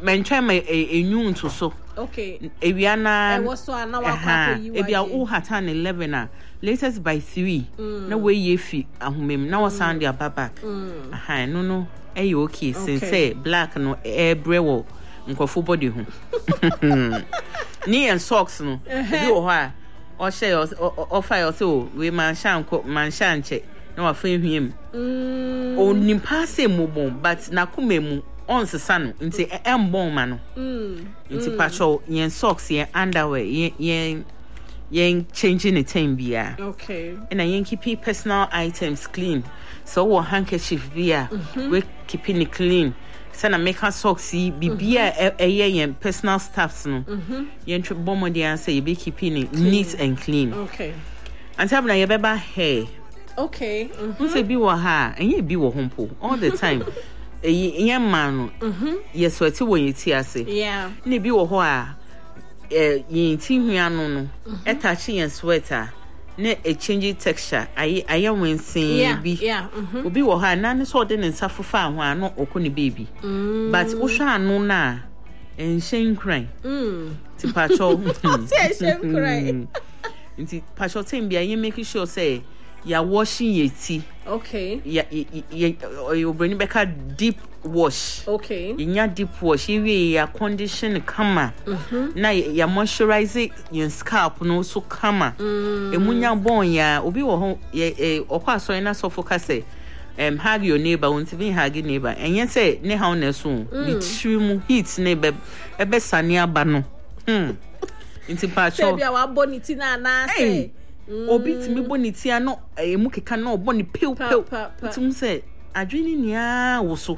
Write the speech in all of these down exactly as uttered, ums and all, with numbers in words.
men try my a new to so. Okay. Eviana. I was so an hour. If you are all hat an eleven, latest by three. No way ye fi ahumem. Now sound your back. Aha, no no. Hey, okay, since say black no air brewo. Nko body ho. Knee and socks no. You why? Or say or fire so we man shan man shan check. No afraid him. O nimpase mo bon but na kumemu on sesano nti em bon ma no. Nti pacho yen socks yen underwear yen yen changing the time bia. Okay. And I yen keep personal items clean. So what handkerchief bia we keeping it clean. Sana make her socks bibia e yen personal stuffs no. Yen trip bomb dey answer you be keeping it neat and clean. Okay. And tell na ye beba hair. Okay. Mhm. Say bi wo ha, enye bi wo hompo all the time. Eh yen man no. Mhm. Yes sweat wo yiti ase. Yeah. Ne bi wo ho a eh yin ti hua no no. E touch yen sweater. Ne a change texture. Aye aye wensin bi. Yeah. Mhm. Obi wo ha na ne so de ne nsafofa ho a no okoni baby. But wo hwa anu na enhyen kran. Mm. Ti pacho. Ti enhyen kran. Nti pacho tem bia yen make sure say ya washing your tea. Okay. Ya you bring back deep wash. Okay. Ya deep wash. You ya condition kama. Mhm. Na ya moisturize your scalp no so kama. Mm. Emunya bon ya obi wo ho ye okwa so na so focus say um hug your neighbor won't even hug your neighbor. And you say ne how na so the trim heat neighbor ebe sane aba no. Hmm. Inti pacho. Say bia wa boniti na na say. Obi timi boniti ano emu keka na oboni pew pew tum say adwini nia wo so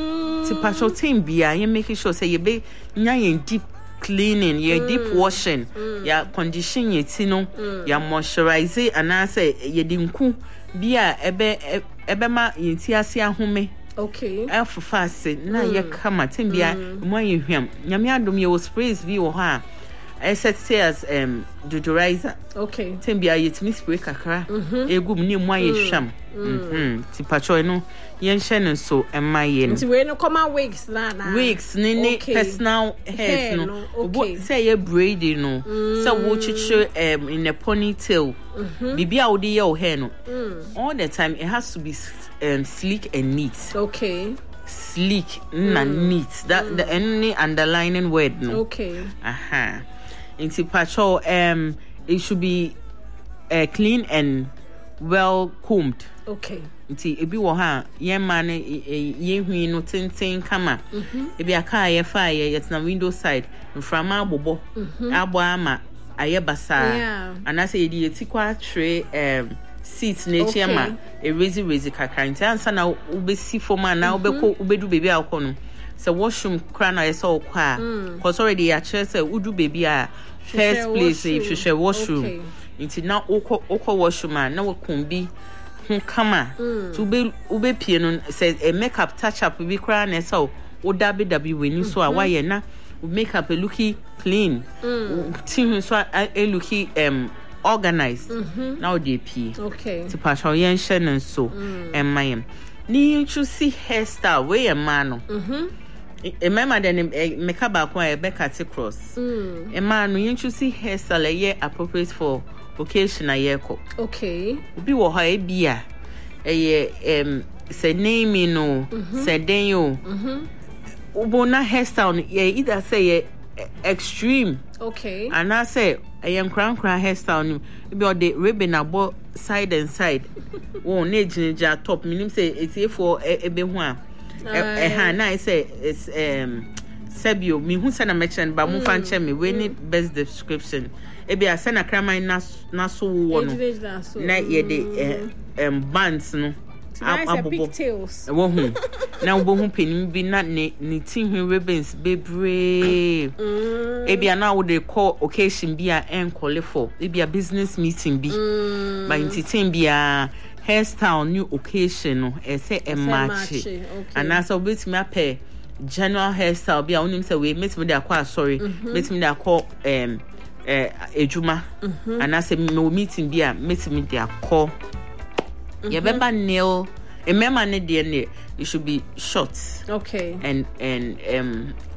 ti pacho team bia you make sure say you be nya yen deep cleaning your deep washing ya condition ye ti no ya moisturize ana say ye dinku bia ebe ebe ma yenti ase ahome. Okay. Afu fast na ye kama team bia mo ye hwam nyame adom ye wo sprays bi wo ha I said say as um deodorizer. Okay. Tembia yetimi spray kakra. Egum ni mu aye hwam. Mhm. Ti pacho no yen hye no so emaye no. Nti we no come wigs na na. Wigs ni ni personal hairs no. Okay. Say ye braiding no. Say wo chiche um in a ponytail. Bibia wo dey your hair no. All the time it has to be um sleek and neat. Okay. Sleek mm. and neat. That mm. the only underlining word no. Okay. Aha. Inti patrol um it should be uh, clean and well combed. Okay. Inti ebi wo ha yen man ye hwi no tenten kama. Ebi aka ye fa ye yet na window side from abobo. Abo ama aye basa. Yeah. And I say ye tikwa tray um seat na echi ama e raise raise kakra nti ansa na ubesi forma na ubeko ubedu baby akọ no. So washroom crown I saw kwa cause already ya chere say udu baby a first place if you share washroom into now oko oko washroom na we kumbi hu kama to be ube pie no say a makeup touch up bi crown na so o dabi dabi weni so a why na makeup a looky clean tin so a looky um organized now dey pie okay to pass your yen shen so and my ni you see hairstyle we a man mhm remember then make up back one be cut cross mm. A man no you see hairstyle ye appropriate for occasion a year ko okay obi wo ha e bia eh um say name no say den yo mhm obo na hairstyle ye either say ye extreme okay and I say a young crown crown hairstyle no be o the ribbon abo side and side won na ejinja top minim say it's for ebe ho a eh ha na I say it's um Sebio me hu say na mention ba mu fan che me we need best description e be asa na kraman na na so wo no na ye de um bands no abobo wo hu na wo hu penim bi na ne ne tin hu ribbons bebre e be na wo de call occasion bi a en call for e be a business meeting bi ba entertain bi a hairstyle new occasion no e say e match and as a bit me appear general hairstyle bi a onim say we meet me dey akwa sorry meet me dey akwa um eh ejuma and as a meeting bi a meet me dey akwa you remember nail remember ne dey ne it should be short okay and and um